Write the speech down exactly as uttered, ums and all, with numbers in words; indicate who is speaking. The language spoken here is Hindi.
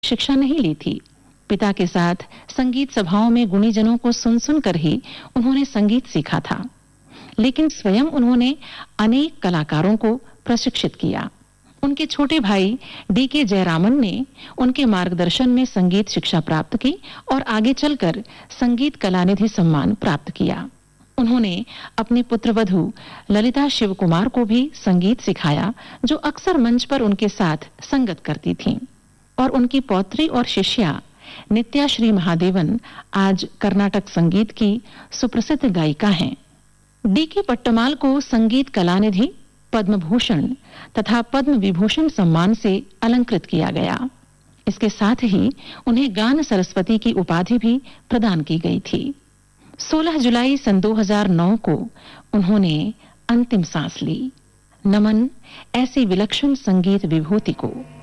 Speaker 1: शिक्षा नहीं ली थी। पिता के साथ संगीत सभाओं में गुणीजनों को सुन सुनकर ही उन्होंने संगीत सीखा था, लेकिन स्वयं उन्होंने अनेक कलाकारों को प्रशिक्षित किया। उनके छोटे भाई डी के जयरामन ने उनके मार्गदर्शन में संगीत शिक्षा प्राप्त की और आगे चलकर संगीत कलानिधि सम्मान प्राप्त किया। उन्होंने अपने पुत्रवधू ललिता शिव कुमार को भी संगीत सिखाया, जो अक्सर मंच पर उनके साथ संगत करती थीं। और उनकी पौत्री और शिष्या नित्या श्री महादेवन आज कर्नाटक संगीत की सुप्रसिद्ध गायिका हैं। डी के पट्टमाल को संगीत कलानिधि, पद्म भूषण तथा पद्म विभूषण सम्मान से अलंकृत किया गया। इसके साथ ही उन्हें गान सरस्वती की उपाधि भी प्रदान की गई थी। सोलह जुलाई सन दो हज़ार नौ को उन्होंने अंतिम सांस ली। नमन ऐसी विलक्षण संगीत विभूति को।